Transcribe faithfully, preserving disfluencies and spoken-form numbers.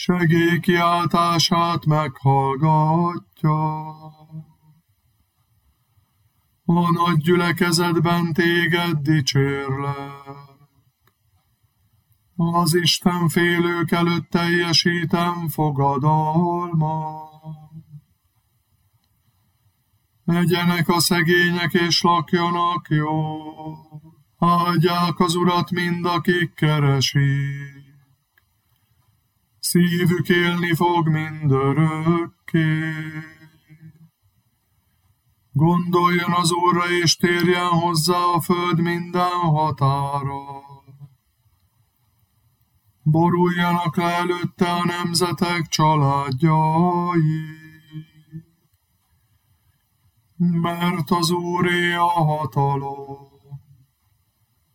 segélykiáltását meghallgatja. A nagy gyülekezetben téged dicsérlek. Az Isten félők előtt teljesítem fogadalmat. Egyenek a szegények és lakjanak jól. Áldják az Urat mind, akik keresik. Szívük élni fog mindörökké. Gondoljon az Úrra, és térjen hozzá a föld minden határa. Boruljanak le előtte a nemzetek családjai, mert az Úré a hatalom.